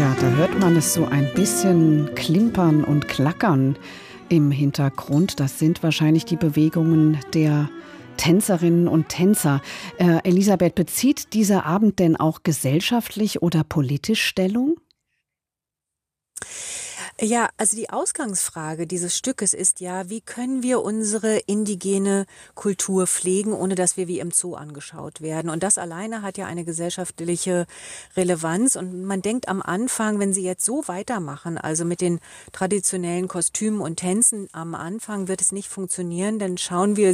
Ja, da hört man es so ein bisschen klimpern und klackern im Hintergrund. Das sind wahrscheinlich die Bewegungen der Tänzerinnen und Tänzer. Elisabeth, bezieht dieser Abend denn auch gesellschaftlich oder politisch Stellung? Ja, also die Ausgangsfrage dieses Stückes ist ja, wie können wir unsere indigene Kultur pflegen, ohne dass wir wie im Zoo angeschaut werden? Und das alleine hat ja eine gesellschaftliche Relevanz. Und man denkt am Anfang, wenn Sie jetzt so weitermachen, also mit den traditionellen Kostümen und Tänzen am Anfang wird es nicht funktionieren, dann schauen wir